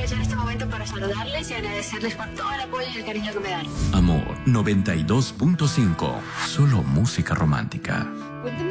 aprovechar este momento para saludarles y agradecerles por todo el apoyo y el cariño que me dan. Amor 92.5. Solo música romántica. Cuéntame